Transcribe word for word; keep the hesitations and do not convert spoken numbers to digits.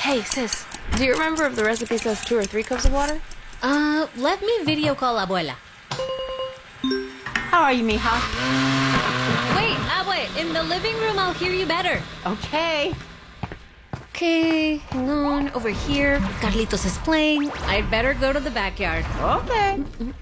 Hey, sis, do you remember if the recipe says two or three cups of water? Uh, let me video call Abuela. How are you, mija? Wait, Abue, in the living room I'll hear you better. Okay. Okay, hang on. Over here, Carlitos is playing. I'd better go to the backyard. Okay.